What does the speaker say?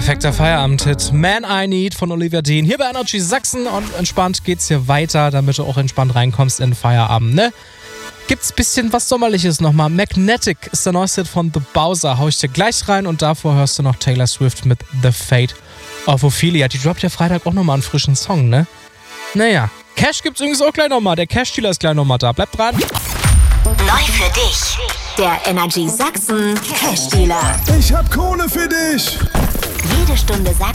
Perfekter Feierabend-Hit. Man I Need von Olivia Dean. Hier bei Energy Sachsen und entspannt geht's hier weiter, damit du auch entspannt reinkommst in den Feierabend, ne? Gibt's bisschen was Sommerliches nochmal. Magnetic ist der neueste Hit von The Bowser. Hau ich dir gleich rein und davor hörst du noch Taylor Swift mit The Fate of Ophelia. Die droppt ja Freitag auch nochmal einen frischen Song, ne? Naja. Cash gibt's übrigens auch gleich nochmal. Der Cash-Dealer ist gleich nochmal da. Bleib dran. Neu für dich. Der Energy Sachsen Cash Dealer. Ich hab Kohle für dich. Jede Stunde Sachsen